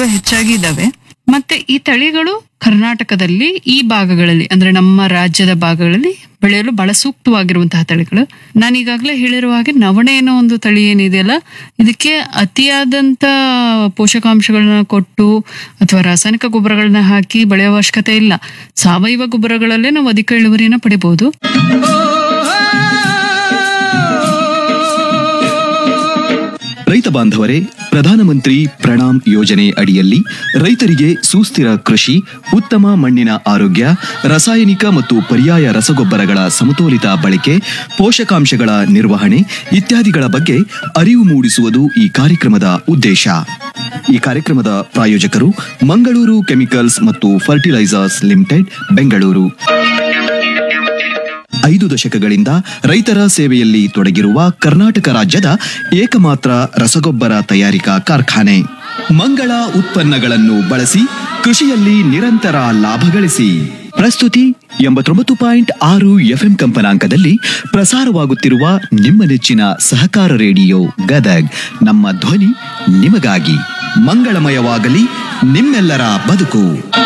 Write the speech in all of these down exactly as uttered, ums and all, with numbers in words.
ತಳಿಗಳು ಹೆಚ್ಚಾಗಿ ಇದಾವೆ. ಮತ್ತೆ ಈ ತಳಿಗಳು ಕರ್ನಾಟಕದಲ್ಲಿ ಈ ಭಾಗಗಳಲ್ಲಿ ಅಂದ್ರೆ ನಮ್ಮ ರಾಜ್ಯದ ಭಾಗಗಳಲ್ಲಿ ಬೆಳೆಯಲು ಬಹಳ ಸೂಕ್ತವಾಗಿರುವಂತಹ ತಳಿಗಳು. ನಾನು ಈಗಾಗಲೇ ಹೇಳಿರುವ ಹಾಗೆ ನವಣೆ ಅನ್ನೋ ಒಂದು ತಳಿ ಏನಿದೆಯಲ್ಲ, ಇದಕ್ಕೆ ಅತಿಯಾದಂತ ಪೋಷಕಾಂಶಗಳನ್ನ ಕೊಟ್ಟು ಅಥವಾ ರಾಸಾಯನಿಕ ಗೊಬ್ಬರಗಳನ್ನ ಹಾಕಿ ಬೆಳೆಯುವ ಅವಶ್ಯಕತೆ ಇಲ್ಲ. ಸಾವಯವ ಗೊಬ್ಬರಗಳಲ್ಲೇ ನಾವು ಅಧಿಕ ಇಳುವರಿಯನ್ನ ಪಡಿಬಹುದು. ರೈತ ಬಾಂಧವರೇ, ಪ್ರಧಾನಮಂತ್ರಿ ಪ್ರಣಾಮ್ ಯೋಜನೆ ಅಡಿಯಲ್ಲಿ ರೈತರಿಗೆ ಸುಸ್ಥಿರ ಕೃಷಿ, ಉತ್ತಮ ಮಣ್ಣಿನ ಆರೋಗ್ಯ, ರಾಸಾಯನಿಕ ಮತ್ತು ಪರ್ಯಾಯ ರಸಗೊಬ್ಬರಗಳ ಸಮತೋಲಿತ ಬಳಕೆ, ಪೋಷಕಾಂಶಗಳ ನಿರ್ವಹಣೆ ಇತ್ಯಾದಿಗಳ ಬಗ್ಗೆ ಅರಿವು ಮೂಡಿಸುವುದು ಈ ಕಾರ್ಯಕ್ರಮದ ಉದ್ದೇಶ. ಈ ಕಾರ್ಯಕ್ರಮದ ಪ್ರಾಯೋಜಕರು ಮಂಗಳೂರು ಕೆಮಿಕಲ್ಸ್ ಮತ್ತು ಫರ್ಟಿಲೈಸರ್ಸ್ ಲಿಮಿಟೆಡ್, ಬೆಂಗಳೂರು. ಐದು ದಶಕಗಳಿಂದ ರೈತರ ಸೇವೆಯಲ್ಲಿ ತೊಡಗಿರುವ ಕರ್ನಾಟಕ ರಾಜ್ಯದ ಏಕಮಾತ್ರ ರಸಗೊಬ್ಬರ ತಯಾರಿಕಾ ಕಾರ್ಖಾನೆ. ಮಂಗಳ ಉತ್ಪನ್ನಗಳನ್ನು ಬಳಸಿ ಕೃಷಿಯಲ್ಲಿ ನಿರಂತರ ಲಾಭ ಗಳಿಸಿ. ಪ್ರಸ್ತುತಿ ಎಂಬತ್ತೊಂಬತ್ತು ಪಾಯಿಂಟ್ ಆರು ಎಫ್ಎಂ ಕಂಪನಾಂಕದಲ್ಲಿ ಪ್ರಸಾರವಾಗುತ್ತಿರುವ ನಿಮ್ಮ ನೆಚ್ಚಿನ ಸಹಕಾರ ರೇಡಿಯೋ ಗದಗ್. ನಮ್ಮ ಧ್ವನಿ ನಿಮಗಾಗಿ. ಮಂಗಳಮಯವಾಗಲಿ ನಿಮ್ಮೆಲ್ಲರ ಬದುಕು.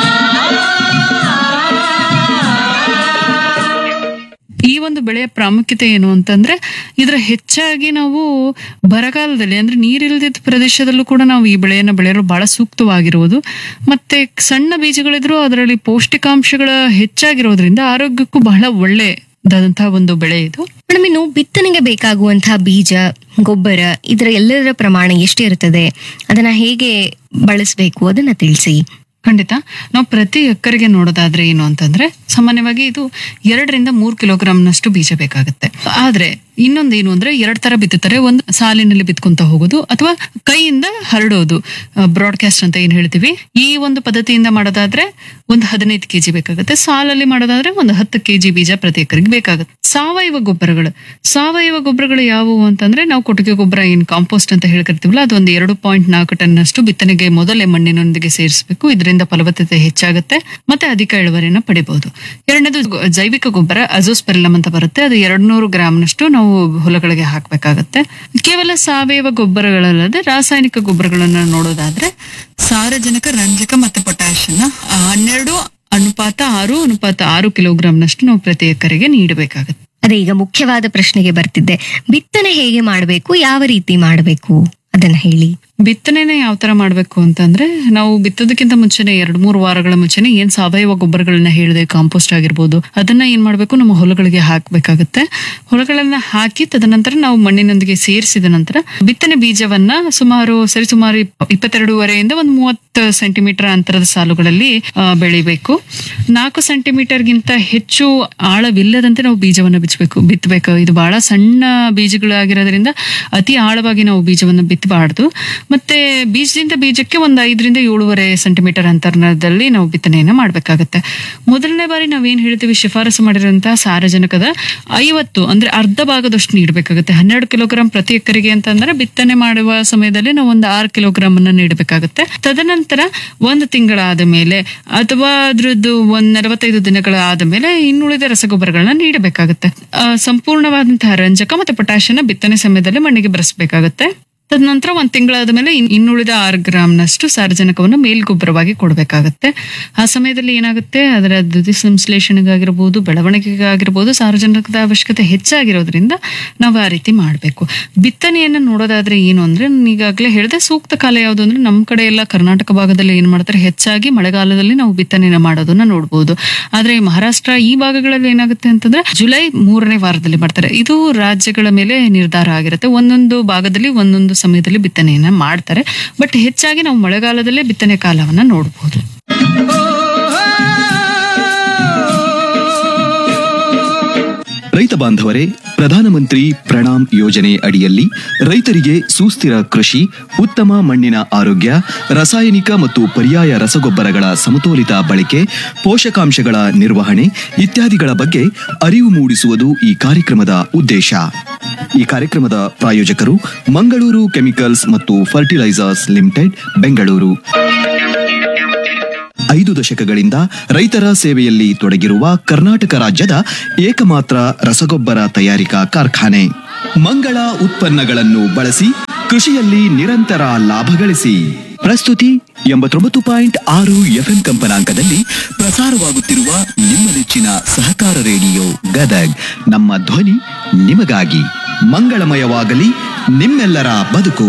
ಈ ಒಂದು ಬೆಳೆಯ ಪ್ರಾಮುಖ್ಯತೆ ಏನು ಅಂತಂದ್ರೆ, ಇದರ ಹೆಚ್ಚಾಗಿ ನಾವು ಬರಗಾಲದಲ್ಲಿ ಅಂದ್ರೆ ನೀರಿಲ್ಲದ ಪ್ರದೇಶದಲ್ಲೂ ಕೂಡ ನಾವು ಈ ಬೆಳೆಯನ್ನು ಬೆಳೆಯಲು ಬಹಳ ಸೂಕ್ತವಾಗಿರುವುದು. ಮತ್ತೆ ಸಣ್ಣ ಬೀಜಗಳಿದ್ರು ಅದರಲ್ಲಿ ಪೌಷ್ಟಿಕಾಂಶಗಳ ಹೆಚ್ಚಾಗಿರೋದ್ರಿಂದ ಆರೋಗ್ಯಕ್ಕೂ ಬಹಳ ಒಳ್ಳೆಯದಾದಂತಹ ಒಂದು ಬೆಳೆ ಇದು. ಮೇಡಮ್, ಇನ್ನು ಬಿತ್ತನೆಗೆ ಬೇಕಾಗುವಂತಹ ಬೀಜ, ಗೊಬ್ಬರ ಇದರ ಎಲ್ಲದರ ಪ್ರಮಾಣ ಎಷ್ಟಿರುತ್ತದೆ, ಅದನ್ನ ಹೇಗೆ ಬಳಸಬೇಕು ಅದನ್ನ ತಿಳಿಸಿ. ಖಂಡಿತ. ನಾವು ಪ್ರತಿ ಎಕರೆಗೆ ನೋಡೋದಾದ್ರೆ ಏನು ಅಂತಂದ್ರೆ, ಸಾಮಾನ್ಯವಾಗಿ ಇದು ಎರಡರಿಂದ ಮೂರು ಕಿಲೋಗ್ರಾಮ್ನಷ್ಟು ಬೀಜ ಬೇಕಾಗುತ್ತೆ. ಆದ್ರೆ ಇನ್ನೊಂದೇನು ಅಂದ್ರೆ, ಎರಡ್ ತರ ಬಿತ್ತುತ್ತಾರೆ. ಒಂದು ಸಾಲಿನಲ್ಲಿ ಬಿತ್ಕೊಂತ ಹೋಗೋದು ಅಥವಾ ಕೈಯಿಂದ ಹರಡೋದು, ಬ್ರಾಡ್ಕಾಸ್ಟ್ ಅಂತ ಏನ್ ಹೇಳ್ತೀವಿ. ಈ ಒಂದು ಪದ್ಧತಿಯಿಂದ ಮಾಡೋದಾದ್ರೆ ಒಂದು ಹದಿನೈದು ಕೆಜಿ ಬೇಕಾಗುತ್ತೆ. ಸಾಲಲ್ಲಿ ಮಾಡೋದಾದ್ರೆ ಒಂದು ಹತ್ತು ಕೆಜಿ ಬೀಜ ಪ್ರತಿ ಎಕರೆಗೆ ಬೇಕಾಗುತ್ತೆ. ಸಾವಯವ ಗೊಬ್ಬರಗಳು ಸಾವಯವ ಗೊಬ್ಬರಗಳು ಯಾವುವು ಅಂತಂದ್ರೆ, ನಾವು ಕೊಟ್ಟಿಗೆ ಗೊಬ್ಬರ ಏನ್ ಕಾಂಪೋಸ್ಟ್ ಅಂತ ಹೇಳ್ಕರ್ತೀವಲ್ಲ, ಅದೊಂದು ಎರಡು ಪಾಯಿಂಟ್ ನಾಲ್ಕು ಟನ್ ಅಷ್ಟು ಬಿತ್ತನೆಗೆ ಮೊದಲೇ ಮಣ್ಣಿನೊಂದಿಗೆ ಸೇರಿಸಬೇಕು. ಇದರಿಂದ ಫಲವತ್ತತೆ ಹೆಚ್ಚಾಗುತ್ತೆ ಮತ್ತೆ ಅಧಿಕ ಇಳುವರಿಯನ್ನು ಪಡಿಬಹುದು. ಎರಡನೇದು ಜೈವಿಕ ಗೊಬ್ಬರ, ಅಜೋಸ್ಪೆರಿಲಮ್ ಅಂತ ಬರುತ್ತೆ. ಅದು ಎರಡ್ ನೂರು ಗ್ರಾಮ್ನಷ್ಟು ನಾವು ಹೊಲಗಳಿಗೆ ಹಾಕಬೇಕಾಗತ್ತೆ. ಕೇವಲ ಸಾವಯವ ಗೊಬ್ಬರಗಳಲ್ಲದೆ ರಾಸಾಯನಿಕ ಗೊಬ್ಬರಗಳನ್ನ ನೋಡೋದಾದ್ರೆ, ಸಾರಜನಕ, ರಂಜಕ ಮತ್ತೆ ಪೊಟ್ಯಾಷಿಯಂ ಹನ್ನೆರಡು ಅನುಪಾತ ಆರು ಅನುಪಾತ ಆರು ಕಿಲೋಗ್ರಾಮ್ನಷ್ಟು ನಾವು ಪ್ರತಿ ಎಕರೆಗೆ ನೀಡಬೇಕಾಗುತ್ತೆ. ಅದೇ ಈಗ ಮುಖ್ಯವಾದ ಪ್ರಶ್ನೆಗೆ ಬರ್ತಿದ್ದೆ, ಬಿತ್ತನೆ ಹೇಗೆ ಮಾಡಬೇಕು, ಯಾವ ರೀತಿ ಮಾಡಬೇಕು ಅದನ್ನ ಹೇಳಿ. ಬಿತ್ತನೆನ ಯಾವ ತರ ಮಾಡ್ಬೇಕು ಅಂತಂದ್ರೆ, ನಾವು ಬಿತ್ತೋದಕ್ಕಿಂತ ಮುಂಚೆನೆ ಎರಡ್ ಮೂರು ವಾರಗಳ ಮುಂಚೆನೆ ಏನ್ ಸಾವಯವ ಗೊಬ್ಬರಗಳನ್ನ ಹೇಳಿದೆ, ಕಾಂಪೋಸ್ಟ್ ಆಗಿರ್ಬೋದು, ಅದನ್ನ ಏನ್ ಮಾಡ್ಬೇಕು, ನಮ್ಮ ಹೊಲಗಳಿಗೆ ಹಾಕ್ಬೇಕಾಗತ್ತೆ. ಹೊಲಗಳನ್ನ ಹಾಕಿ ತದನಂತರ ನಾವು ಮಣ್ಣಿನೊಂದಿಗೆ ಸೇರಿಸಿದ ನಂತರ ಬಿತ್ತನೆ ಬೀಜವನ್ನ ಸುಮಾರು ಸರಿಸುಮಾರು ಇಪ್ಪತ್ತೆರಡೂವರೆಯಿಂದ ಒಂದು ಮೂವತ್ತು ಸೆಂಟಿಮೀಟರ್ ಅಂತರದ ಸಾಲುಗಳಲ್ಲಿ ಬೆಳಿಬೇಕು. ನಾಲ್ಕು ಸೆಂಟಿಮೀಟರ್ಗಿಂತ ಹೆಚ್ಚು ಆಳವಿಲ್ಲದಂತೆ ನಾವು ಬೀಜವನ್ನ ಬಿಚ್ಚಬೇಕು ಬಿತ್ತಬೇಕು. ಇದು ಬಹಳ ಸಣ್ಣ ಬೀಜಗಳಾಗಿರೋದ್ರಿಂದ ಅತಿ ಆಳವಾಗಿ ನಾವು ಬೀಜವನ್ನ ಬಿತ್ತಬಾರ್ದು. ಮತ್ತೆ ಬೀಜದಿಂದ ಬೀಜಕ್ಕೆ ಒಂದು ಐದರಿಂದ ಏಳುವರೆ ಸೆಂಟಿಮೀಟರ್ ಅಂತರದಲ್ಲಿ ನಾವು ಬಿತ್ತನೆಯನ್ನ ಮಾಡ್ಬೇಕಾಗತ್ತೆ. ಮೊದಲನೇ ಬಾರಿ ನಾವೇನ್ ಹೇಳ್ತೀವಿ, ಶಿಫಾರಸು ಮಾಡಿರುವಂತಹ ಸಾರಜನಕದ ಐವತ್ತು ಅಂದ್ರೆ ಅರ್ಧ ಭಾಗದಷ್ಟು ನೀಡಬೇಕಾಗುತ್ತೆ. ಹನ್ನೆರಡು ಕಿಲೋಗ್ರಾಂ ಪ್ರತಿ ಎಕರೆಗೆ ಅಂತಂದ್ರೆ ಬಿತ್ತನೆ ಮಾಡುವ ಸಮಯದಲ್ಲಿ ನಾವು ಒಂದು ಆರು ಕಿಲೋಗ್ರಾಮ್ ಅನ್ನ ನೀಡಬೇಕಾಗುತ್ತೆ. ತದನಂತರ ಒಂದು ತಿಂಗಳಾದ ಮೇಲೆ ಅಥವಾ ಅದ್ರದ್ದು ಒಂದ್ ನಲವತ್ತೈದು ದಿನಗಳ ಆದ ಮೇಲೆ ಇನ್ನುಳಿದ ರಸಗೊಬ್ಬರಗಳನ್ನ ನೀಡಬೇಕಾಗುತ್ತೆ. ಸಂಪೂರ್ಣವಾದಂತಹ ರಂಜಕ ಮತ್ತೆ ಪೊಟ್ಯಾಷಿಯಂ ಬಿತ್ತನೆ ಸಮಯದಲ್ಲಿ ಮಣ್ಣಿಗೆ ಬೆರೆಸಬೇಕಾಗುತ್ತೆ. ತದನಂತರ ಒಂದ್ ತಿಂಗಳಾದ ಮೇಲೆ ಇನ್ನುಳಿದ ಆರು ಗ್ರಾಮ್ನಷ್ಟು ಸಾರಜನಕವನ್ನು ಮೇಲ್ಗೊಬ್ಬರವಾಗಿ ಕೊಡಬೇಕಾಗತ್ತೆ. ಆ ಸಮಯದಲ್ಲಿ ಏನಾಗುತ್ತೆ, ಅದರ ದ್ಯುತಿ ಸಂಶ್ಲೇಷಣೆಗಾಗಿರ್ಬೋದು, ಬೆಳವಣಿಗೆಗಾಗಿರ್ಬೋದು ಸಾರಜನಕದ ಅವಶ್ಯಕತೆ ಹೆಚ್ಚಾಗಿರೋದ್ರಿಂದ ನಾವು ಆ ರೀತಿ ಮಾಡಬೇಕು. ಬಿತ್ತನೆಯನ್ನ ನೋಡೋದಾದ್ರೆ ಏನು ಅಂದ್ರೆ, ನಾನು ಈಗಾಗಲೇ ಹೇಳಿದೆ, ಸೂಕ್ತ ಕಾಲ ಯಾವುದು ಅಂದ್ರೆ ನಮ್ಮ ಕಡೆ ಎಲ್ಲ ಕರ್ನಾಟಕ ಭಾಗದಲ್ಲಿ ಏನ್ ಮಾಡ್ತಾರೆ, ಹೆಚ್ಚಾಗಿ ಮಳೆಗಾಲದಲ್ಲಿ ನಾವು ಬಿತ್ತನೆಯನ್ನ ಮಾಡೋದನ್ನ ನೋಡ್ಬೋದು. ಆದ್ರೆ ಮಹಾರಾಷ್ಟ್ರ ಈ ಭಾಗಗಳಲ್ಲಿ ಏನಾಗುತ್ತೆ ಅಂತಂದ್ರೆ ಜುಲೈ ಮೂರನೇ ವಾರದಲ್ಲಿ ಮಾಡ್ತಾರೆ. ಇದು ರಾಜ್ಯಗಳ ಮೇಲೆ ನಿರ್ಧಾರ ಆಗಿರುತ್ತೆ. ಒಂದೊಂದು ಭಾಗದಲ್ಲಿ ಒಂದೊಂದು ಸಮಯದಲ್ಲಿ ಬಿತ್ತನೆಯನ್ನ ಮಾಡ್ತಾರೆ. ಬಟ್ ಹೆಚ್ಚಾಗಿ ನಾವು ಮಳೆಗಾಲದಲ್ಲೇ ಬಿತ್ತನೆ ಕಾಲವನ್ನ ನೋಡಬಹುದು. ರೈತ ಬಾಂಧವರೇ, ಪ್ರಧಾನಮಂತ್ರಿ ಪ್ರಣಾಮ್ ಯೋಜನೆ ಅಡಿಯಲ್ಲಿ ರೈತರಿಗೆ ಸುಸ್ಥಿರ ಕೃಷಿ, ಉತ್ತಮ ಮಣ್ಣಿನ ಆರೋಗ್ಯ, ರಾಸಾಯನಿಕ ಮತ್ತು ಪರ್ಯಾಯ ರಸಗೊಬ್ಬರಗಳ ಸಮತೋಲಿತ ಬಳಕೆ, ಪೋಷಕಾಂಶಗಳ ನಿರ್ವಹಣೆ ಇತ್ಯಾದಿಗಳ ಬಗ್ಗೆ ಅರಿವು ಮೂಡಿಸುವುದು ಈ ಕಾರ್ಯಕ್ರಮದ ಉದ್ದೇಶ. ಈ ಕಾರ್ಯಕ್ರಮದ ಪ್ರಾಯೋಜಕರು ಮಂಗಳೂರು ಕೆಮಿಕಲ್ಸ್ ಮತ್ತು ಫರ್ಟಿಲೈಸರ್ಸ್ ಲಿಮಿಟೆಡ್, ಬೆಂಗಳೂರು. ಐದು ದಶಕಗಳಿಂದ ರೈತರ ಸೇವೆಯಲ್ಲಿ ತೊಡಗಿರುವ ಕರ್ನಾಟಕ ರಾಜ್ಯದ ಏಕಮಾತ್ರ ರಸಗೊಬ್ಬರ ತಯಾರಿಕಾ ಕಾರ್ಖಾನೆ. ಮಂಗಳ ಉತ್ಪನ್ನಗಳನ್ನು ಬಳಸಿ ಕೃಷಿಯಲ್ಲಿ ನಿರಂತರ ಲಾಭ ಗಳಿಸಿ. ಪ್ರಸ್ತುತಿ ಎಂಬತ್ತೊಂಬತ್ತು ಪಾಯಿಂಟ್ ಆರು ಎಫ್ಎಂ ಕಂಪನಾಂಕದಲ್ಲಿ ಪ್ರಸಾರವಾಗುತ್ತಿರುವ ನಿಮ್ಮ ನೆಚ್ಚಿನ ಸಹಕಾರ ರೇಡಿಯೋ ಗದಗ್ ನಮ್ಮ ಧ್ವನಿ ನಿಮಗಾಗಿ. ಮಂಗಳಮಯವಾಗಲಿ ನಿಮ್ಮೆಲ್ಲರ ಬದುಕು.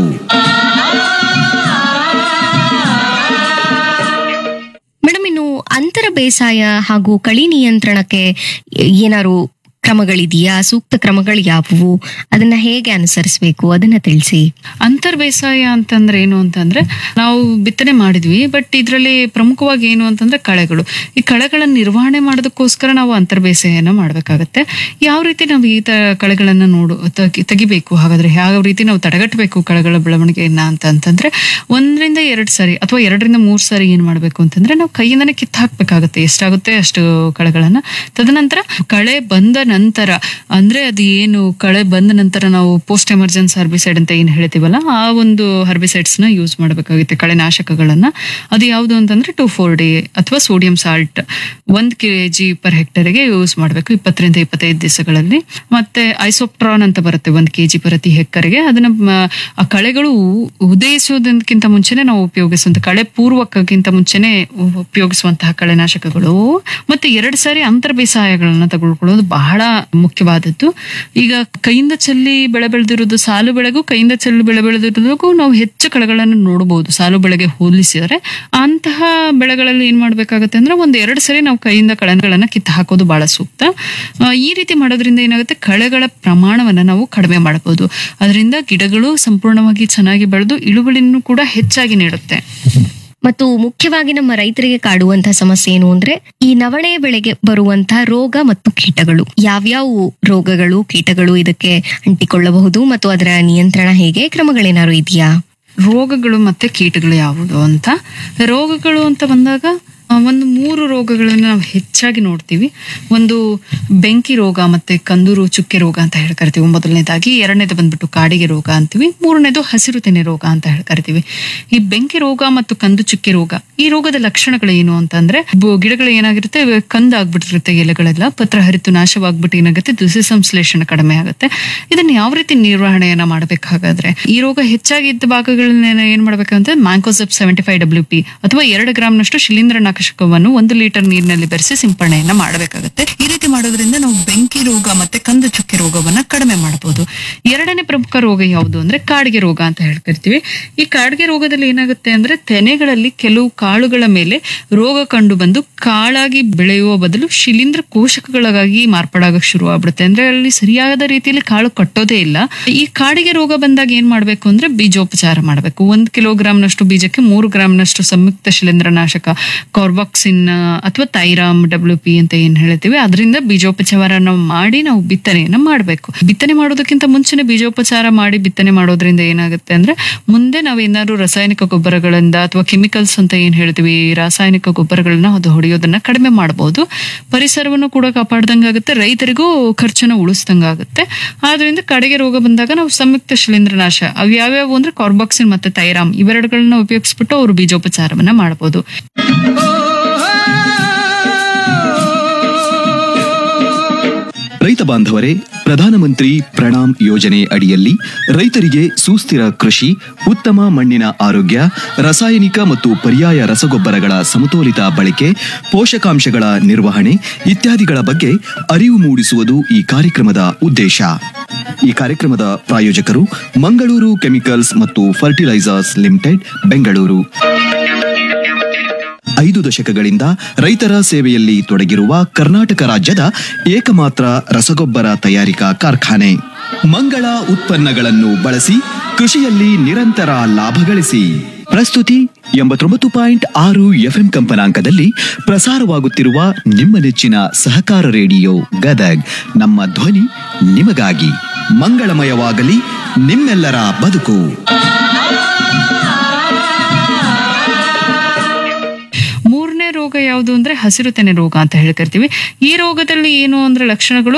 ಮೇಡಮ್, ಇನ್ನು ಅಂತರ ಬೇಸಾಯ ಹಾಗೂ ಕಳಿ ನಿಯಂತ್ರಣಕ್ಕೆ ಏನಾದ್ರು ಕ್ರಮಗಳಿದೆಯಾ? ಸೂಕ್ತ ಕ್ರಮಗಳು ಯಾವುವು? ಅದನ್ನ ಹೇಗೆ ಅನುಸರಿಸಬೇಕು ಅದನ್ನ ತಿಳಿಸಿ. ಅಂತರ್ ಬೇಸಾಯ ಅಂತಂದ್ರೆ ಏನು ಅಂತಂದ್ರೆ, ನಾವು ಬಿತ್ತನೆ ಮಾಡಿದ್ವಿ, ಬಟ್ ಇದರಲ್ಲಿ ಪ್ರಮುಖವಾಗಿ ಏನು ಅಂತಂದ್ರೆ ಕಳೆಗಳು. ಈ ಕಳೆಗಳನ್ನ ನಿರ್ವಹಣೆ ಮಾಡೋದಕ್ಕೋಸ್ಕರ ನಾವು ಅಂತರ್ ಬೇಸಾಯನ ಮಾಡ್ಬೇಕಾಗತ್ತೆ. ಯಾವ ರೀತಿ ನಾವು ಈ ತ ಕಳೆಗಳನ್ನ ನೋಡು ತೆಗಿ ತೆಗಿಬೇಕು ಹಾಗಾದ್ರೆ ಯಾವ ರೀತಿ ನಾವು ತಡೆಗಟ್ಟಬೇಕು ಕಳೆಗಳ ಬೆಳವಣಿಗೆಯನ್ನ ಅಂತ ಅಂತಂದ್ರೆ, ಒಂದರಿಂದ ಎರಡು ಸಾರಿ ಅಥವಾ ಎರಡರಿಂದ ಮೂರು ಸಾರಿ ಏನ್ ಮಾಡ್ಬೇಕು ಅಂತಂದ್ರೆ, ನಾವು ಕೈಯಿಂದನೇ ಕಿತ್ತು ಹಾಕ್ಬೇಕಾಗತ್ತೆ ಎಷ್ಟಾಗುತ್ತೆ ಅಷ್ಟು ಕಳೆಗಳನ್ನ. ತದನಂತರ ಕಳೆ ಬಂದ ನಂತರ ಅಂದ್ರೆ ಅದು ಏನು ಕಳೆ ಬಂದ ನಂತರ ನಾವು ಪೋಸ್ಟ್ ಎಮರ್ಜೆನ್ಸ್ ಹರ್ಬಿಸೈಡ್ ಅಂತ ಏನ್ ಹೇಳ್ತೀವಲ್ಲ, ಆ ಒಂದು ಹರ್ಬಿಸೈಡ್ಸ್ ನ ಯೂಸ್ ಮಾಡಬೇಕಾಗುತ್ತೆ, ಕಳೆನಾಶಕಗಳನ್ನ. ಅದು ಯಾವುದು ಅಂತಂದ್ರೆ ಟೂ ಫೋರ್ ಡಿ ಅಥವಾ ಸೋಡಿಯಂ ಸಾಲ್ಟ್ ಒಂದ್ ಕೆಜಿ ಪರ್ ಹೆಕ್ಟರ್ಗೆ ಯೂಸ್ ಮಾಡಬೇಕು ಇಪ್ಪತ್ತರಿಂದ ಇಪ್ಪತ್ತೈದು ದಿವಸಗಳಲ್ಲಿ. ಮತ್ತೆ ಐಸೋಪ್ಟ್ರಾನ್ ಅಂತ ಬರುತ್ತೆ ಒಂದ್ ಕೆಜಿ ಪ್ರತಿ ಹೆಕ್ಟರ್ಗೆ. ಅದನ್ನ ಆ ಕಳೆಗಳು ಉದಯಿಸುವುದಕ್ಕಿಂತ ಮುಂಚೆನೆ ನಾವು ಉಪಯೋಗಿಸುವಂತ, ಕಳೆ ಪೂರ್ವಕ್ಕಿಂತ ಮುಂಚೆನೆ ಉಪಯೋಗಿಸುವಂತಹ ಕಳೆನಾಶಕಗಳು. ಮತ್ತೆ ಎರಡು ಸಾರಿ ಅಂತರ್ ಬೇಸಾಯಗಳನ್ನ ತಗೊಳ್ಕೊಳ್ಳೋದು ಬಹಳ ಮುಖ್ಯವಾದದ್ದು. ಈಗ ಕೈಯಿಂದ ಚೆಲ್ಲಿ ಬೆಳೆ ಬೆಳೆದಿರೋದು, ಸಾಲು ಬೆಳೆಗೂ ಕೈಯಿಂದ ಚೆಲ್ಲಿ ಬೆಳೆ ಬೆಳೆದಿರೋದಕ್ಕೂ ನಾವು ಹೆಚ್ಚು ಕಳೆಗಳನ್ನು ನೋಡಬಹುದು ಸಾಲು ಬೆಳೆಗೆ ಹೋಲಿಸಿದರೆ. ಅಂತಹ ಬೆಳೆಗಳಲ್ಲಿ ಏನ್ ಮಾಡ್ಬೇಕಾಗತ್ತೆ ಅಂದ್ರೆ, ಒಂದ್ ಎರಡು ಸರಿ ನಾವು ಕೈಯಿಂದ ಕಳೆಗಳನ್ನ ಕಿತ್ತು ಹಾಕೋದು ಬಹಳ ಸೂಕ್ತ. ಈ ರೀತಿ ಮಾಡೋದ್ರಿಂದ ಏನಾಗುತ್ತೆ, ಕಳೆಗಳ ಪ್ರಮಾಣವನ್ನ ನಾವು ಕಡಿಮೆ ಮಾಡಬಹುದು. ಅದರಿಂದ ಗಿಡಗಳು ಸಂಪೂರ್ಣವಾಗಿ ಚೆನ್ನಾಗಿ ಬೆಳೆದು ಇಳುವರಿಯನ್ನು ಕೂಡ ಹೆಚ್ಚಾಗಿ ನೀಡುತ್ತೆ. ಮತ್ತು ಮುಖ್ಯವಾಗಿ ನಮ್ಮ ರೈತರಿಗೆ ಕಾಡುವಂತಹ ಸಮಸ್ಯೆ ಏನು ಅಂದ್ರೆ, ಈ ನವಣೆ ಬೆಳೆಗೆ ಬರುವಂತಹ ರೋಗ ಮತ್ತು ಕೀಟಗಳು. ಯಾವ್ಯಾವ ರೋಗಗಳು, ಕೀಟಗಳು ಇದಕ್ಕೆ ಅಂಟಿಕೊಳ್ಳಬಹುದು ಮತ್ತು ಅದರ ನಿಯಂತ್ರಣ ಹೇಗೆ? ಕ್ರಮಗಳೇನಾದ್ರು ಇದೆಯಾ? ರೋಗಗಳು ಮತ್ತೆ ಕೀಟಗಳು ಯಾವುದು ಅಂತ, ರೋಗಗಳು ಅಂತ ಬಂದಾಗ ಒಂದು ಮೂರು ರೋಗಗಳನ್ನ ನಾವು ಹೆಚ್ಚಾಗಿ ನೋಡ್ತೀವಿ. ಒಂದು ಬೆಂಕಿ ರೋಗ ಮತ್ತೆ ಕಂದೂರು ಚುಕ್ಕೆ ರೋಗ ಅಂತ ಹೇಳಿ ಕರಿತೀವಿ ಮೊದಲನೇದಾಗಿ. ಎರಡನೇದು ಬಂದ್ಬಿಟ್ಟು ಕಾಡಿಗೆ ರೋಗ ಅಂತೀವಿ. ಮೂರನೇದು ಹಸಿರು ತೆನೆ ರೋಗ ಅಂತ ಹೇಳಿ ಕರಿತೀವಿ. ಈ ಬೆಂಕಿ ರೋಗ ಮತ್ತು ಕಂದು ಚುಕ್ಕೆ ರೋಗ, ಈ ರೋಗದ ಲಕ್ಷಣಗಳು ಏನು ಅಂತಂದ್ರೆ, ಗಿಡಗಳು ಏನಾಗಿರುತ್ತೆ, ಕಂದಾಗ್ಬಿಟ್ಟಿರುತ್ತೆ ಎಲೆಗಳೆಲ್ಲ, ಪತ್ರ ಹರಿತು ನಾಶವಾಗ್ಬಿಟ್ಟು ಏನಾಗುತ್ತೆ, ದುಸಿ ಸಂಶ್ಲೇಷಣೆ ಕಡಿಮೆ ಆಗುತ್ತೆ. ಇದನ್ನ ಯಾವ ರೀತಿ ನಿರ್ವಹಣೆಯನ್ನ ಮಾಡ್ಬೇಕಾಗಾದ್ರೆ, ಈ ರೋಗ ಹೆಚ್ಚಾಗಿದ್ದ ಭಾಗಗಳನ್ನ ಏನ್ ಮಾಡ್ಬೇಕಂದ್ರೆ, mancozeb seventy five W P ಅಥವಾ ಎರಡು ಗ್ರಾಮ್ ನಷ್ಟು ಶಿಲೀಂಧ್ರ ನಾಶಕವನ್ನು ಒಂದು ಲೀಟರ್ ನೀರಿನಲ್ಲಿ ಬೆರೆಸಿ ಸಿಂಪರಣೆಯನ್ನ ಮಾಡಬೇಕಾಗುತ್ತೆ. ಈ ರೀತಿ ಮಾಡೋದ್ರಿಂದ ನಾವು ಬೆಂಕಿ ರೋಗ ಮತ್ತೆ ಕಂದು ಚುಕ್ಕೆ ರೋಗವನ್ನ ಕಡಿಮೆ ಮಾಡಬಹುದು. ಎರಡನೇ ಪ್ರಮುಖ ರೋಗ ಯಾವುದು ಅಂದ್ರೆ ಕಾಡಿಗೆ ರೋಗ ಅಂತ ಹೇಳ್ಕರಿತೀವಿ. ಈ ಕಾಡಿಗೆ ರೋಗದಲ್ಲಿ ಏನಾಗುತ್ತೆ ಅಂದ್ರೆ, ತೆನೆಗಳಲ್ಲಿ ಕೆಲವು ಕಾಳುಗಳ ಮೇಲೆ ರೋಗ ಕಂಡು ಬಂದು ಕಾಳಾಗಿ ಬೆಳೆಯುವ ಬದಲು ಶಿಲೀಂಧ್ರ ಕೋಶಕಗಳಾಗಿ ಮಾರ್ಪಾಡಾಗಕ್ಕೆ ಶುರು ಆಗ್ಬಿಡುತ್ತೆ. ಅಂದ್ರೆ ಅಲ್ಲಿ ಸರಿಯಾದ ರೀತಿಯಲ್ಲಿ ಕಾಳು ಕಟ್ಟೋದೇ ಇಲ್ಲ. ಈ ಕಾಡಿಗೆ ರೋಗ ಬಂದಾಗ ಏನ್ ಮಾಡ್ಬೇಕು ಅಂದ್ರೆ, ಬೀಜೋಪಚಾರ ಮಾಡಬೇಕು. ಒಂದ್ ಕಿಲೋಗ್ರಾಮ್ ನಷ್ಟು ಬೀಜಕ್ಕೆ ಮೂರು ಗ್ರಾಮ್ ನಷ್ಟು ಸಂಯುಕ್ತ ಶಿಲೀಂಧ್ರ ನಾಶಕ ಕಾರ್ಬಾಕ್ಸಿನ್ ಅಥವಾ ಥೈರಾಮ್ ಡಬ್ಲ್ಯೂ ಪಿ ಅಂತ ಏನ್ ಹೇಳ್ತೀವಿ, ಅದರಿಂದ ಬೀಜೋಪಚಾರ ನಾವು ಮಾಡಿ ನಾವು ಬಿತ್ತನೆಯನ್ನ ಮಾಡಬೇಕು. ಬಿತ್ತನೆ ಮಾಡೋದಕ್ಕಿಂತ ಮುಂಚೆನೆ ಬೀಜೋಪಚಾರ ಮಾಡಿ ಬಿತ್ತನೆ ಮಾಡೋದ್ರಿಂದ ಏನಾಗುತ್ತೆ ಅಂದ್ರೆ, ಮುಂದೆ ನಾವು ಏನಾದ್ರು ರಾಸಾಯನಿಕ ಗೊಬ್ಬರಗಳಿಂದ ಅಥವಾ ಕೆಮಿಕಲ್ಸ್ ಅಂತ ಏನ್ ಹೇಳ್ತೀವಿ, ರಾಸಾಯನಿಕ ಗೊಬ್ಬರಗಳನ್ನ ಅದು ಹೊಡೆಯೋದನ್ನ ಕಡಿಮೆ ಮಾಡಬಹುದು. ಪರಿಸರವನ್ನು ಕೂಡ ಕಾಪಾಡ್ದಂಗಾಗುತ್ತೆ, ರೈತರಿಗೂ ಖರ್ಚನ್ನ ಉಳಿಸ್ದಂಗಾಗುತ್ತೆ. ಆದ್ರಿಂದ ಕಡೆಗೆ ರೋಗ ಬಂದಾಗ ನಾವು ಸಂಯುಕ್ತ ಶಿಲೀಂಧ್ರನಾಶ ಅವು ಯಾವ್ಯಾವು ಅಂದ್ರೆ ಕಾರ್ಬಾಕ್ಸಿನ್ ಮತ್ತೆ ಥೈರಾಮ್ ಇವೆರಡುಗಳನ್ನ ಉಪಯೋಗಿಸ್ಬಿಟ್ಟು ಅವರು ಬೀಜೋಪಚಾರವನ್ನ ಮಾಡಬಹುದು. ರೈತ ಬಾಂಧವರೇ, ಪ್ರಧಾನಮಂತ್ರಿ ಪ್ರಣಾಮ್ ಯೋಜನೆ ಅಡಿಯಲ್ಲಿ ರೈತರಿಗೆ ಸುಸ್ಥಿರ ಕೃಷಿ, ಉತ್ತಮ ಮಣ್ಣಿನ ಆರೋಗ್ಯ, ರಾಸಾಯನಿಕ ಮತ್ತು ಪರ್ಯಾಯ ರಸಗೊಬ್ಬರಗಳ ಸಮತೋಲಿತ ಬಳಕೆ, ಪೋಷಕಾಂಶಗಳ ನಿರ್ವಹಣೆ ಇತ್ಯಾದಿಗಳ ಬಗ್ಗೆ ಅರಿವು ಮೂಡಿಸುವುದು ಈ ಕಾರ್ಯಕ್ರಮದ ಉದ್ದೇಶ. ಈ ಕಾರ್ಯಕ್ರಮದ ಪ್ರಾಯೋಜಕರು ಮಂಗಳೂರು ಕೆಮಿಕಲ್ಸ್ ಮತ್ತು ಫರ್ಟಿಲೈಸರ್ಸ್ ಲಿಮಿಟೆಡ್, ಬೆಂಗಳೂರು. ಐದು ದಶಕಗಳಿಂದ ರೈತರ ಸೇವೆಯಲ್ಲಿ ತೊಡಗಿರುವ ಕರ್ನಾಟಕ ರಾಜ್ಯದ ಏಕಮಾತ್ರ ರಸಗೊಬ್ಬರ ತಯಾರಿಕಾ ಕಾರ್ಖಾನೆ. ಮಂಗಳ ಉತ್ಪನ್ನಗಳನ್ನು ಬಳಸಿ ಕೃಷಿಯಲ್ಲಿ ನಿರಂತರ ಲಾಭ ಗಳಿಸಿ. ಪ್ರಸ್ತುತಿ ಎಂಬತ್ತೊಂಬತ್ತು ಪಾಯಿಂಟ್ ಆರು ಎಫ್ಎಂ ಕಂಪನಾಂಕದಲ್ಲಿ ಪ್ರಸಾರವಾಗುತ್ತಿರುವ ನಿಮ್ಮ ನೆಚ್ಚಿನ ಸಹಕಾರ ರೇಡಿಯೋ ಗದಗ್ ನಮ್ಮ ಧ್ವನಿ ನಿಮಗಾಗಿ. ಮಂಗಳಮಯವಾಗಲಿ ನಿಮ್ಮೆಲ್ಲರ ಬದುಕು. ಮೂರನೇ ರೋಗ ಯಾವುದು ಅಂದ್ರೆ ಹಸಿರು ತೆನೆ ರೋಗ ಅಂತ ಹೇಳ್ಕರ್ತೀವಿ. ಈ ರೋಗದಲ್ಲಿ ಏನು ಅಂದ್ರೆ ಲಕ್ಷಣಗಳು,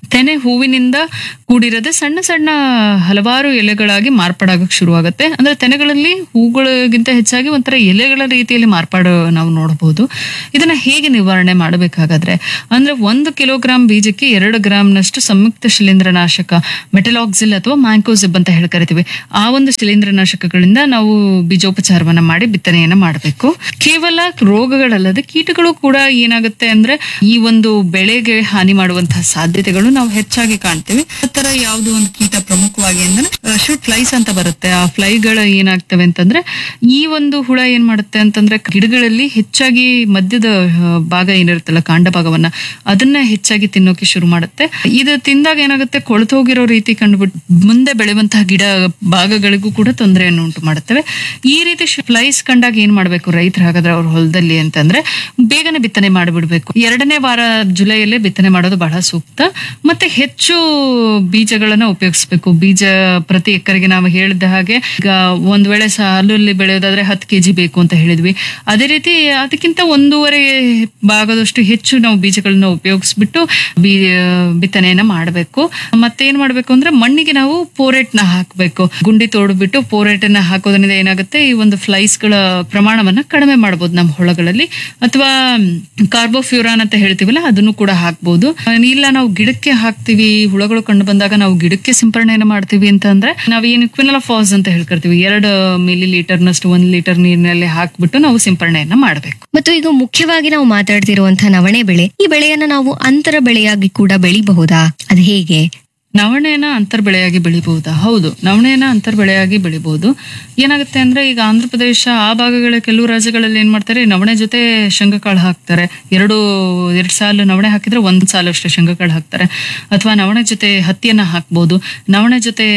ತೆನೆ ಹೂವಿನಿಂದ ಕೂಡಿರದೆ ಸಣ್ಣ ಸಣ್ಣ ಹಲವಾರು ಎಲೆಗಳಾಗಿ ಮಾರ್ಪಾಡಾಗಕ್ಕೆ ಶುರುವಾಗುತ್ತೆ. ಅಂದ್ರೆ ತೆನೆಗಳಲ್ಲಿ ಹೂಗಳಿಗಿಂತ ಹೆಚ್ಚಾಗಿ ಒಂಥರ ಎಲೆಗಳ ರೀತಿಯಲ್ಲಿ ಮಾರ್ಪಾಡು ನಾವು ನೋಡಬಹುದು. ಇದನ್ನ ಹೇಗೆ ನಿವಾರಣೆ ಮಾಡಬೇಕಾಗಾದ್ರೆ ಅಂದ್ರೆ ಒಂದು ಕಿಲೋಗ್ರಾಂ ಬೀಜಕ್ಕೆ ಎರಡು ಗ್ರಾಂನಷ್ಟು ಸಂಯುಕ್ತ ಶಿಲೀಂಧ್ರನಾಶಕ ಮೆಟಲಾಕ್ಸಿಲ್ ಅಥವಾ ಮ್ಯಾಂಕೋಸಿಬ್ ಅಂತ ಹೇಳಿ ಕರಿತೀವಿ. ಆ ಒಂದು ಶಿಲೀಂಧ್ರನಾಶಕಗಳಿಂದ ನಾವು ಬೀಜೋಪಚಾರವನ್ನ ಮಾಡಿ ಬಿತ್ತನೆಯನ್ನ ಮಾಡಬೇಕು. ಕೇವಲ ರೋಗಗಳಲ್ಲದೆ ಕೀಟಗಳು ಕೂಡ ಏನಾಗುತ್ತೆ ಅಂದ್ರೆ ಈ ಒಂದು ಬೆಳೆಗೆ ಹಾನಿ ಮಾಡುವಂತಹ ಸಾಧ್ಯತೆಗಳು ನಾವು ಹೆಚ್ಚಾಗಿ ಕಾಣ್ತೀವಿ. ಆತರ ಯಾವ್ದು ಒಂದು ಕೀಟ ಪ್ರಮುಖವಾಗಿ ಅಂದ್ರೆ ರಶಲ್ ಫ್ಲೈಸ್ ಅಂತ ಬರುತ್ತೆ. ಆ ಫ್ಲೈಗಳ ಏನಾಗ್ತವೆ ಅಂತಂದ್ರೆ ಈ ಒಂದು ಹುಳ ಏನ್ ಮಾಡುತ್ತೆ ಅಂತಂದ್ರೆ ಗಿಡಗಳಲ್ಲಿ ಹೆಚ್ಚಾಗಿ ಮಧ್ಯದ ಭಾಗ ಏನಿರುತ್ತಲ್ಲ ಕಾಂಡ ಭಾಗವನ್ನ ಅದನ್ನ ಹೆಚ್ಚಾಗಿ ತಿನ್ನೋಕೆ ಶುರು ಮಾಡುತ್ತೆ. ಇದು ತಿಂದಾಗ ಏನಾಗುತ್ತೆ ಕೊಳೆತು ಹೋಗಿರೋ ರೀತಿ ಕಂಡುಬಿಟ್ಟು ಮುಂದೆ ಬೆಳೆಯುವಂತಹ ಗಿಡ ಭಾಗಗಳಿಗೂ ಕೂಡ ತೊಂದರೆಯನ್ನು ಉಂಟು ಮಾಡುತ್ತವೆ. ಈ ರೀತಿ ಫ್ಲೈಸ್ ಕಂಡಾಗ ಏನ್ ಮಾಡ್ಬೇಕು ರೈತರು ಹಾಗಾದ್ರೆ ಅವ್ರ ಹೊಲದಲ್ಲಿ ಅಂತಂದ್ರೆ ಬೇಗನೆ ಬಿತ್ತನೆ ಮಾಡಿಬಿಡ್ಬೇಕು. ಎರಡನೇ ವಾರ ಜುಲೈಯಲ್ಲೇ ಬಿತ್ತನೆ ಮಾಡೋದು ಬಹಳ ಸೂಕ್ತ. ಮತ್ತೆ ಹೆಚ್ಚು ಬೀಜಗಳನ್ನ ಉಪಯೋಗಿಸ್ಬೇಕು. ಬೀಜ ಪ್ರತಿ ಎಕರೆಗೆ ನಾವು ಹೇಳಿದ ಹಾಗೆ ಈಗ ಒಂದ್ ವೇಳೆ ಸಾಲಲ್ಲಿ ಬೆಳೆಯೋದಾದ್ರೆ ಹತ್ತು ಕೆಜಿ ಬೇಕು ಅಂತ ಹೇಳಿದ್ವಿ. ಅದೇ ರೀತಿ ಅದಕ್ಕಿಂತ ಒಂದೂವರೆ ಭಾಗದಷ್ಟು ಹೆಚ್ಚು ನಾವು ಬೀಜಗಳನ್ನ ಉಪಯೋಗಿಸ್ಬಿಟ್ಟು ಬೀ ಬಿತ್ತನೆಯನ್ನ ಮಾಡಬೇಕು. ಮತ್ತೇನ್ ಮಾಡ್ಬೇಕು ಅಂದ್ರೆ ಮಣ್ಣಿಗೆ ನಾವು ಪೋರೆಟ್ ನ ಹಾಕ್ಬೇಕು. ಗುಂಡಿ ತೋಡ್ಬಿಟ್ಟು ಪೋರೆಟ್ ನ ಹಾಕೋದ್ರಿಂದ ಏನಾಗುತ್ತೆ ಈ ಒಂದು ಫ್ಲೈಸ್ ಗಳ ಪ್ರಮಾಣವನ್ನ ಕಡಿಮೆ ಮಾಡಬಹುದು ನಮ್ಮ ಹೊಳಗಳಲ್ಲಿ. ಅಥವಾ ಕಾರ್ಬೋಫ್ಯೂರಾನ್ ಅಂತ ಹೇಳ್ತೀವಲ್ಲ ಅದನ್ನು ಕೂಡ ಹಾಕ್ಬಹುದು. ಇಲ್ಲ ನಾವು ಗಿಡಕ್ಕೆ ಹಾಕ್ತಿವಿ ಹುಳಗಳು ಕಂಡು ಬಂದಾಗ ನಾವು ಗಿಡಕ್ಕೆ ಸಿಂಪರಣೆಯನ್ನು ಮಾಡ್ತೀವಿ ಅಂತ ಅಂದ್ರೆ ನಾವೇನು ಕ್ವಿನೋಲಾಫಾಸ್ ಅಂತ ಹೇಳ್ಕೊಳ್ತೀವಿ ಎರಡು ಮಿಲಿ ಲೀಟರ್ನಷ್ಟು ಒಂದ್ ಲೀಟರ್ ನೀರಿನಲ್ಲಿ ಹಾಕ್ಬಿಟ್ಟು ನಾವು ಸಿಂಪರಣೆಯನ್ನ ಮಾಡಬೇಕು. ಮತ್ತು ಈಗ ಮುಖ್ಯವಾಗಿ ನಾವು ಮಾತಾಡ್ತಿರುವಂತಹ ನವಣೆ ಬೆಳೆ, ಈ ಬೆಳೆಯನ್ನ ನಾವು ಅಂತರ ಬೆಳೆಯಾಗಿ ಕೂಡ ಬೆಳಿಬಹುದಾ? ಅದು ಹೇಗೆ? ನವಣೆಯನ್ನ ಅಂತರ್ ಬೆಳೆಯಾಗಿ ಬೆಳಿಬಹುದಾ? ಹೌದು, ನವಣೆಯನ್ನ ಅಂತರ್ ಬೆಳೆಯಾಗಿ ಬೆಳಿಬಹುದು. ಏನಾಗುತ್ತೆ ಅಂದ್ರೆ ಈಗ ಆಂಧ್ರ ಪ್ರದೇಶ ಆ ಭಾಗಗಳ ಕೆಲವು ರಾಜ್ಯಗಳಲ್ಲಿ ಏನ್ ಮಾಡ್ತಾರೆ ನವಣೆ ಜೊತೆ ಶೇಂಗಾಕಾಳು ಹಾಕ್ತಾರೆ. ಎರಡು ಎರಡ್ ಸಾಲು ನವಣೆ ಹಾಕಿದ್ರೆ ಒಂದ್ ಸಾಲು ಅಷ್ಟೇ ಶೇಂಗಾಕಾಳು ಹಾಕ್ತಾರೆ. ಅಥವಾ ನವಣೆ ಜೊತೆ ಹತ್ತಿಯನ್ನ ಹಾಕ್ಬಹುದು, ನವಣೆ ಜೊತೆ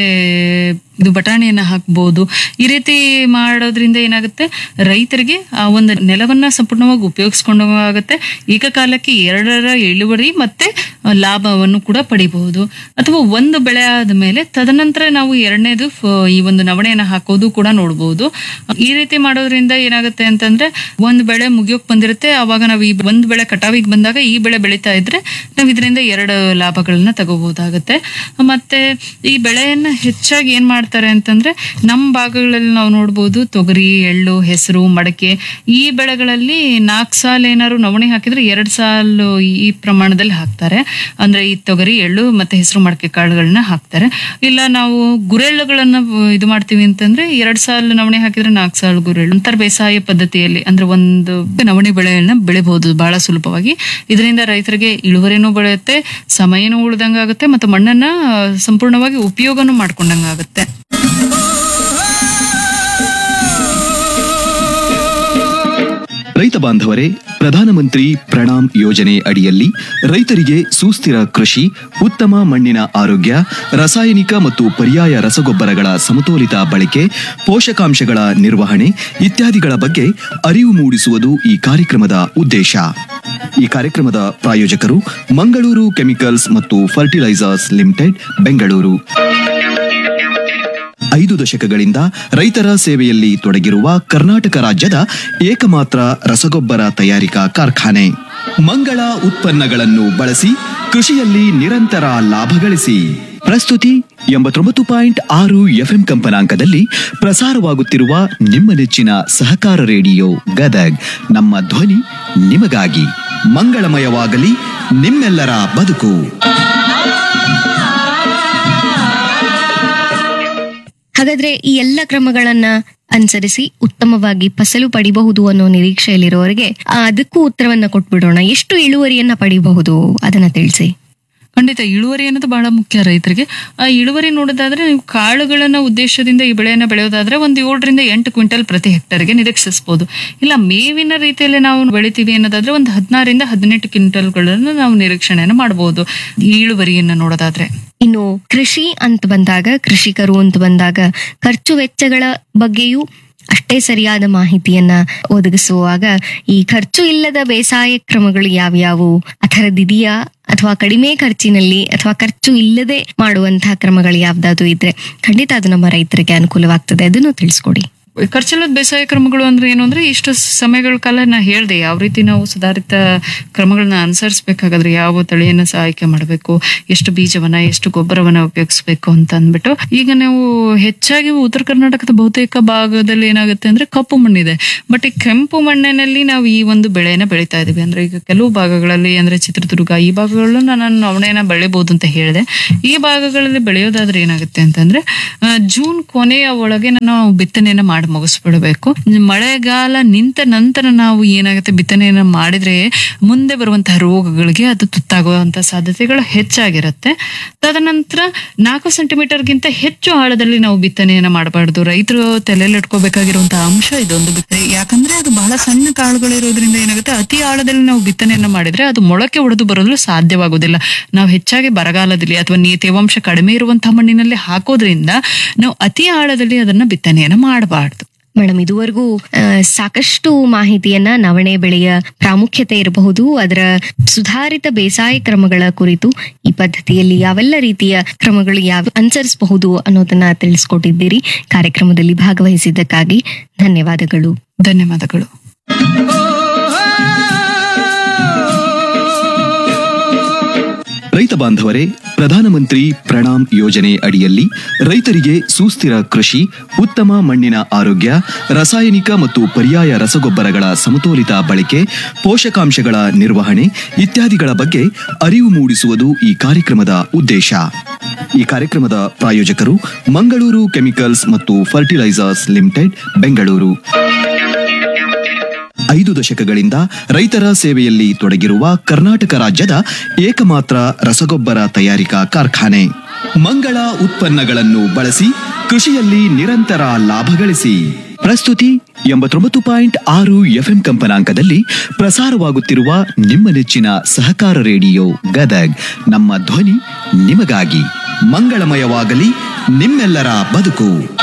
ಇದು ಬಟಾಣಿಯನ್ನ ಹಾಕ್ಬಹುದು. ಈ ರೀತಿ ಮಾಡೋದ್ರಿಂದ ಏನಾಗುತ್ತೆ ರೈತರಿಗೆ ಆ ಒಂದು ನೆಲವನ್ನ ಸಂಪೂರ್ಣವಾಗಿ ಉಪಯೋಗಿಸ್ಕೊಂಡಾಗುತ್ತೆ. ಏಕಕಾಲಕ್ಕೆ ಎರಡರ ಇಳುವರಿ ಮತ್ತೆ ಲಾಭವನ್ನು ಕೂಡ ಪಡಿಬಹುದು. ಅಥವಾ ಒಂದು ಬೆಳೆ ಆದ ಮೇಲೆ ತದನಂತರ ನಾವು ಎರಡನೇದು ಈ ಒಂದು ನವಣೆಯನ್ನ ಹಾಕೋದು ಕೂಡ ನೋಡ್ಬಹುದು. ಈ ರೀತಿ ಮಾಡೋದ್ರಿಂದ ಏನಾಗುತ್ತೆ ಅಂತಂದ್ರೆ ಒಂದ್ ಬೆಳೆ ಮುಗಿಯೋಕ್ ಬಂದಿರುತ್ತೆ, ಅವಾಗ ನಾವು ಈ ಒಂದ್ ಬೆಳೆ ಕಟಾವಿಗೆ ಬಂದಾಗ ಈ ಬೆಳೆ ಬೆಳೀತಾ ಇದ್ರೆ ನಾವ್ ಇದರಿಂದ ಎರಡು ಲಾಭಗಳನ್ನ ತಗೋಬಹುದಾಗತ್ತೆ. ಮತ್ತೆ ಈ ಬೆಳೆಯನ್ನ ಹೆಚ್ಚಾಗಿ ಏನ್ ಮಾಡ್ತಾರೆ ಅಂತಂದ್ರೆ ನಮ್ಮ ಭಾಗಗಳಲ್ಲಿ ನಾವು ನೋಡ್ಬೋದು ತೊಗರಿ, ಎಳ್ಳು, ಹೆಸರು, ಮಡಕೆ ಈ ಬೆಳೆಗಳಲ್ಲಿ ನಾಲ್ಕು ಸಾಲ ಏನಾದ್ರು ನವಣೆ ಹಾಕಿದ್ರೆ ಎರಡ್ ಸಾಲು ಈ ಪ್ರಮಾಣದಲ್ಲಿ ಹಾಕ್ತಾರೆ. ಅಂದ್ರೆ ಈ ತೊಗರಿ, ಎಳ್ಳು ಮತ್ತೆ ಹೆಸರು, ಮಡಕೆ ಕಾಳುಗಳನ್ನ ಹಾಕ್ತಾರೆ. ಇಲ್ಲ ನಾವು ಗುರೆಳ್ಳುಗಳನ್ನ ಇದು ಮಾಡ್ತೀವಿ ಅಂತಂದ್ರೆ ಎರಡ್ ಸಾಲು ನವಣೆ ಹಾಕಿದ್ರೆ ನಾಲ್ಕು ಸಾಲು ಗುರೆಳ್ಳು. ಅಂತರ ಬೇಸಾಯ ಪದ್ಧತಿಯಲ್ಲಿ ಅಂದ್ರೆ ಒಂದು ನವಣೆ ಬೆಳೆಯನ್ನ ಬೆಳಿಬಹುದು ಬಹಳ ಸುಲಭವಾಗಿ. ಇದರಿಂದ ರೈತರಿಗೆ ಇಳುವರಿನೂ ಬೆಳೆಯುತ್ತೆ, ಸಮಯನೂ ಉಳಿದಂಗಾಗುತ್ತೆ ಮತ್ತು ಮಣ್ಣನ್ನ ಸಂಪೂರ್ಣವಾಗಿ ಉಪಯೋಗನೂ ಮಾಡ್ಕೊಂಡಂಗಾಗುತ್ತೆ. ರೈತ ಬಾಂಧವರೇ, ಪ್ರಧಾನಮಂತ್ರಿ ಪ್ರಣಾಮ್ ಯೋಜನೆ ಅಡಿಯಲ್ಲಿ ರೈತರಿಗೆ ಸುಸ್ಥಿರ ಕೃಷಿ, ಉತ್ತಮ ಮಣ್ಣಿನ ಆರೋಗ್ಯ, ರಾಸಾಯನಿಕ ಮತ್ತು ಪರ್ಯಾಯ ರಸಗೊಬ್ಬರಗಳ ಸಮತೋಲಿತ ಬಳಕೆ, ಪೋಷಕಾಂಶಗಳ ನಿರ್ವಹಣೆ ಇತ್ಯಾದಿಗಳ ಬಗ್ಗೆ ಅರಿವು ಮೂಡಿಸುವುದು ಈ ಕಾರ್ಯಕ್ರಮದ ಉದ್ದೇಶ. ಈ ಕಾರ್ಯಕ್ರಮದ ಪ್ರಾಯೋಜಕರು ಮಂಗಳೂರು ಕೆಮಿಕಲ್ಸ್ ಮತ್ತು ಫರ್ಟಿಲೈಸರ್ಸ್ ಲಿಮಿಟೆಡ್, ಬೆಂಗಳೂರು. ಐದು ದಶಕಗಳಿಂದ ರೈತರ ಸೇವೆಯಲ್ಲಿ ತೊಡಗಿರುವ ಕರ್ನಾಟಕ ರಾಜ್ಯದ ಏಕಮಾತ್ರ ರಸಗೊಬ್ಬರ ತಯಾರಿಕಾ ಕಾರ್ಖಾನೆ. ಮಂಗಳ ಉತ್ಪನ್ನಗಳನ್ನು ಬಳಸಿ ಕೃಷಿಯಲ್ಲಿ ನಿರಂತರ ಲಾಭ ಗಳಿಸಿ. ಪ್ರಸ್ತುತಿ ಎಂಬತ್ತೊಂಬತ್ತು ಪಾಯಿಂಟ್ ಆರು ಎಫ್ಎಂ ಕಂಪನಾಂಕದಲ್ಲಿ ಪ್ರಸಾರವಾಗುತ್ತಿರುವ ನಿಮ್ಮ ನೆಚ್ಚಿನ ಸಹಕಾರ ರೇಡಿಯೋ ಗದಗ್. ನಮ್ಮ ಧ್ವನಿ ನಿಮಗಾಗಿ. ಮಂಗಳಮಯವಾಗಲಿ ನಿಮ್ಮೆಲ್ಲರ ಬದುಕು. ಹಾಗಾದ್ರೆ ಈ ಎಲ್ಲ ಕ್ರಮಗಳನ್ನ ಅನುಸರಿಸಿ ಉತ್ತಮವಾಗಿ ಫಸಲು ಪಡಿಬಹುದು ಅನ್ನೋ ನಿರೀಕ್ಷೆಯಲ್ಲಿರೋರಿಗೆ ಅದಕ್ಕೂ ಉತ್ತರವನ್ನ ಕೊಟ್ಬಿಡೋಣ. ಎಷ್ಟು ಇಳುವರಿಯನ್ನ ಪಡಿಬಹುದು ಅದನ್ನ ತಿಳಿಸಿ. ಖಂಡಿತ ಇಳುವರಿ ಅನ್ನೋದು ಬಹಳ ಮುಖ್ಯ ರೈತರಿಗೆ. ಆ ಇಳುವರಿ ನೋಡೋದಾದ್ರೆ ನೀವು ಕಾಳುಗಳನ್ನ ಉದ್ದೇಶದಿಂದ ಈ ಬೆಳೆಯನ್ನ ಬೆಳೆಯೋದಾದ್ರೆ ಒಂದು ಏಳರಿಂದ ಎಂಟು ಕ್ವಿಂಟಲ್ ಪ್ರತಿ ಹೆಕ್ಟರ್ಗೆ ನಿರೀಕ್ಷಿಸಬಹುದು. ಇಲ್ಲ ಮೇವಿನ ರೀತಿಯಲ್ಲಿ ನಾವು ಬೆಳಿತೀವಿ ಅನ್ನೋದಾದ್ರೆ ಒಂದು ಹದಿನಾರರಿಂದ ಹದಿನೆಂಟು ಕ್ವಿಂಟಲ್ಗಳನ್ನ ನಾವು ನಿರೀಕ್ಷಣೆಯನ್ನು ಮಾಡಬಹುದು ಈ ಇಳುವರಿಯನ್ನ ನೋಡೋದಾದ್ರೆ. ಇನ್ನು ಕೃಷಿ ಅಂತ ಬಂದಾಗ, ಕೃಷಿಕರು ಅಂತ ಬಂದಾಗ ಖರ್ಚು ವೆಚ್ಚಗಳ ಬಗ್ಗೆಯೂ ಅಷ್ಟೇ ಸರಿಯಾದ ಮಾಹಿತಿಯನ್ನ ಒದಗಿಸುವಾಗ ಈ ಖರ್ಚು ಇಲ್ಲದ ಬೇಸಾಯ ಕ್ರಮಗಳು ಯಾವ್ಯಾವು, ಆ ಥರದ್ದಿದೆಯಾ ಅಥವಾ ಕಡಿಮೆ ಖರ್ಚಿನಲ್ಲಿ ಅಥವಾ ಖರ್ಚು ಇಲ್ಲದೆ ಮಾಡುವಂತಹ ಕ್ರಮಗಳು ಯಾವ್ದಾದ್ರು ಇದ್ರೆ ಖಂಡಿತ ಅದು ನಮ್ಮ ರೈತರಿಗೆ ಅನುಕೂಲವಾಗ್ತದೆ, ಅದನ್ನು ತಿಳಿಸ್ಕೊಡಿ. ಖರ್ಚಿಲ್ಲದ ಬೇಸಾಯ ಕ್ರಮಗಳು ಅಂದ್ರೆ ಏನು ಅಂದ್ರೆ ಇಷ್ಟು ಸಮಯಗಳ ಕಾಲ ನಾ ಹೇಳ್ದೆ ಯಾವ ರೀತಿ ನಾವು ಸುಧಾರಿತ ಕ್ರಮಗಳನ್ನ ಅನುಸರಿಸಬೇಕಾದ್ರೆ ಯಾವ ತಳಿಯನ್ನ ಸಹ ಆಯ್ಕೆ ಮಾಡಬೇಕು, ಎಷ್ಟು ಬೀಜವನ್ನ ಎಷ್ಟು ಗೊಬ್ಬರವನ್ನ ಉಪಯೋಗಿಸ್ಬೇಕು ಅಂತ ಅಂದ್ಬಿಟ್ಟು. ಈಗ ನಾವು ಹೆಚ್ಚಾಗಿ ಉತ್ತರ ಕರ್ನಾಟಕದ ಬಹುತೇಕ ಭಾಗದಲ್ಲಿ ಏನಾಗುತ್ತೆ ಅಂದ್ರೆ ಕಪ್ಪು ಮಣ್ಣಿದೆ. ಬಟ್ ಈ ಕೆಂಪು ಮಣ್ಣಿನಲ್ಲಿ ನಾವು ಈ ಒಂದು ಬೆಳೆಯನ್ನ ಬೆಳೀತಾ ಇದೀವಿ. ಅಂದ್ರೆ ಈಗ ಕೆಲವು ಭಾಗಗಳಲ್ಲಿ ಅಂದ್ರೆ ಚಿತ್ರದುರ್ಗ ಈ ಭಾಗಗಳಲ್ಲೂ ನಾನು ನವಣೆಯನ್ನ ಬೆಳಿಬಹುದು ಅಂತ ಹೇಳಿದೆ. ಈ ಭಾಗಗಳಲ್ಲಿ ಬೆಳೆಯೋದಾದ್ರೆ ಏನಾಗುತ್ತೆ ಅಂತಂದ್ರೆ ಜೂನ್ ಕೊನೆಯ ಒಳಗೆ ನಾವು ಬಿತ್ತನೆಯನ್ನ ಮಾಡಿ ಮುಗಿಸ್ಬಿಡ್ಬೇಕು. ಮಳೆಗಾಲ ನಿಂತ ನಂತರ ನಾವು ಏನಾಗುತ್ತೆ ಬಿತ್ತನೆಯನ್ನ ಮಾಡಿದ್ರೆ ಮುಂದೆ ಬರುವಂತಹ ರೋಗಗಳಿಗೆ ಅದು ತುತ್ತಾಗುವಂತಹ ಸಾಧ್ಯತೆಗಳು ಹೆಚ್ಚಾಗಿರುತ್ತೆ. ತದನಂತರ ನಾಲ್ಕು ಸೆಂಟಿಮೀಟರ್ಗಿಂತ ಹೆಚ್ಚು ಆಳದಲ್ಲಿ ನಾವು ಬಿತ್ತನೆಯನ್ನ ಮಾಡಬಾರ್ದು. ರೈತರು ತಲೆಯಲ್ಲಿ ಇಟ್ಕೋಬೇಕಾಗಿರುವಂತಹ ಅಂಶ ಇದೊಂದು. ಬಿತ್ತನೆ ಯಾಕಂದ್ರೆ ಅದು ಬಹಳ ಸಣ್ಣ ಕಾಳುಗಳು ಇರೋದ್ರಿಂದ ಏನಾಗುತ್ತೆ ಅತಿ ಆಳದಲ್ಲಿ ನಾವು ಬಿತ್ತನೆಯನ್ನ ಮಾಡಿದ್ರೆ ಅದು ಮೊಳಕೆ ಒಡೆದು ಬರೋದು ಸಾಧ್ಯವಾಗುವುದಿಲ್ಲ. ನಾವು ಹೆಚ್ಚಾಗಿ ಬರಗಾಲದಲ್ಲಿ ಅಥವಾ ನೀ ತೇವಾಂಶ ಕಡಿಮೆ ಇರುವಂತಹ ಮಣ್ಣಿನಲ್ಲಿ ಹಾಕೋದ್ರಿಂದ ನಾವು ಅತಿ ಆಳದಲ್ಲಿ ಅದನ್ನ ಬಿತ್ತನೆಯನ್ನ ಮಾಡಬಾರ್ದು. ಮೇಡಮ್, ಇದುವರೆಗೂ ಆ, ಸಾಕಷ್ಟು ಮಾಹಿತಿಯನ್ನ ನವಣೆ ಬೆಳೆಯ ಪ್ರಾಮುಖ್ಯತೆ ಇರಬಹುದು, ಅದರ ಸುಧಾರಿತ ಬೇಸಾಯ ಕ್ರಮಗಳ ಕುರಿತು, ಈ ಪದ್ಧತಿಯಲ್ಲಿ ಯಾವೆಲ್ಲ ರೀತಿಯ ಕ್ರಮಗಳು ಯಾವ ಅನುಸರಿಸಬಹುದು ಅನ್ನೋದನ್ನ ತಿಳಿಸ್ಕೊಟ್ಟಿದ್ದೀರಿ. ಕಾರ್ಯಕ್ರಮದಲ್ಲಿ ಭಾಗವಹಿಸಿದ್ದಕ್ಕಾಗಿ ಧನ್ಯವಾದಗಳು. ಧನ್ಯವಾದಗಳು. ರೈತ ಬಾಂಧವರೇ, ಪ್ರಧಾನಮಂತ್ರಿ ಪ್ರಣಾಮ್ ಯೋಜನೆ ಅಡಿಯಲ್ಲಿ ರೈತರಿಗೆ ಸುಸ್ಥಿರ ಕೃಷಿ, ಉತ್ತಮ ಮಣ್ಣಿನ ಆರೋಗ್ಯ, ರಾಸಾಯನಿಕ ಮತ್ತು ಪರ್ಯಾಯ ರಸಗೊಬ್ಬರಗಳ ಸಮತೋಲಿತ ಬಳಕೆ, ಪೋಷಕಾಂಶಗಳ ನಿರ್ವಹಣೆ ಇತ್ಯಾದಿಗಳ ಬಗ್ಗೆ ಅರಿವು ಮೂಡಿಸುವುದು ಈ ಕಾರ್ಯಕ್ರಮದ ಉದ್ದೇಶ. ಈ ಕಾರ್ಯಕ್ರಮದ ಪ್ರಾಯೋಜಕರು ಮಂಗಳೂರು ಕೆಮಿಕಲ್ಸ್ ಮತ್ತು ಫರ್ಟಿಲೈಸರ್ಸ್ ಲಿಮಿಟೆಡ್, ಬೆಂಗಳೂರು. ಐದು ದಶಕಗಳಿಂದ ರೈತರ ಸೇವೆಯಲ್ಲಿ ತೊಡಗಿರುವ ಕರ್ನಾಟಕ ರಾಜ್ಯದ ಏಕಮಾತ್ರ ರಸಗೊಬ್ಬರ ತಯಾರಿಕಾ ಕಾರ್ಖಾನೆ. ಮಂಗಳ ಉತ್ಪನ್ನಗಳನ್ನು ಬಳಸಿ ಕೃಷಿಯಲ್ಲಿ ನಿರಂತರ ಲಾಭ ಗಳಿಸಿ. ಪ್ರಸ್ತುತಿ ಎಂಬತ್ತೊಂಬತ್ತು ಪಾಯಿಂಟ್ ಆರು ಎಫ್ಎಂ ಕಂಪನಾಂಕದಲ್ಲಿ ಪ್ರಸಾರವಾಗುತ್ತಿರುವ ನಿಮ್ಮ ನೆಚ್ಚಿನ ಸಹಕಾರ ರೇಡಿಯೋ ಗದಗ್. ನಮ್ಮ ಧ್ವನಿ ನಿಮಗಾಗಿ. ಮಂಗಳಮಯವಾಗಲಿ ನಿಮ್ಮೆಲ್ಲರ ಬದುಕು.